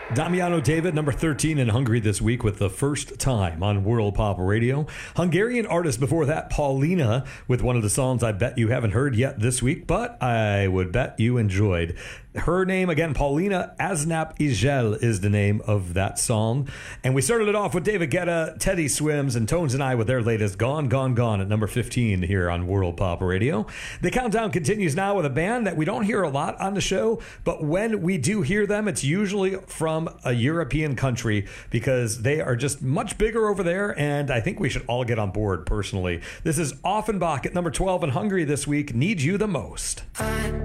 Damiano David, number 13 in Hungary this week with the first time on World Pop Radio. Hungarian artist before that, Paulina, with one of the songs I bet you haven't heard yet this week, but I would bet you enjoyed. Her name, again, Paulina Aznap Izsel is the name of that song. And we started it off with David Guetta, Teddy Swims, and Tones and I with their latest Gone, Gone, Gone at number 15 here on World Pop Radio. The countdown continues now with a band that we don't hear a lot on the show, but when we do hear them, it's usually from a European country because they are just much bigger over there, and I think we should all get on board personally. This is Offenbach at number 12 in Hungary this week, Need You the Most. I